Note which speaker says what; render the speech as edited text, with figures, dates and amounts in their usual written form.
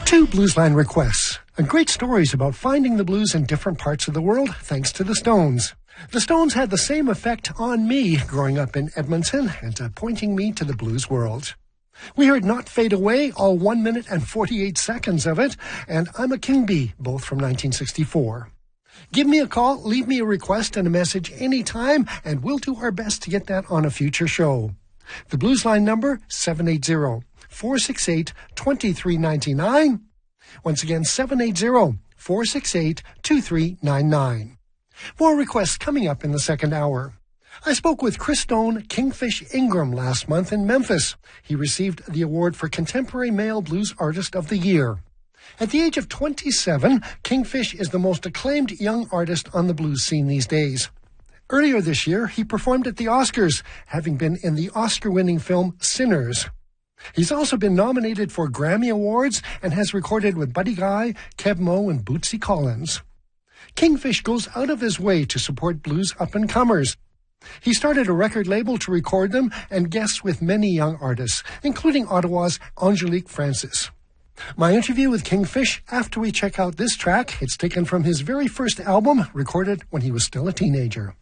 Speaker 1: Two Bluesline requests, and great stories about finding the blues in different parts of the world thanks to the Stones. The Stones had the same effect on me growing up in Edmonton and pointing me to the blues world. We heard Not Fade Away, all 1 minute and 48 seconds of it, and I'm a King Bee, both from 1964. Give me a call, leave me a request and a message anytime, and we'll do our best to get that on a future show. The Blues Line number, 780-468-2399. Once again, 780-468-2399. More requests coming up in the second hour. I spoke with Chris Stone Kingfish Ingram last month in Memphis. He received the award for Contemporary Male Blues Artist of the Year. At the age of 27, Kingfish is the most acclaimed young artist on the blues scene these days. Earlier this year, he performed at the Oscars, having been in the Oscar-winning film Sinners. He's also been nominated for Grammy Awards and has recorded with Buddy Guy, Kev Moe, and Bootsy Collins. Kingfish goes out of his way to support blues up-and-comers. He started a record label to record them and guests with many young artists, including Ottawa's Angelique Francis. My interview with Kingfish after we check out this track. It's taken from his very first album, recorded when he was still a teenager.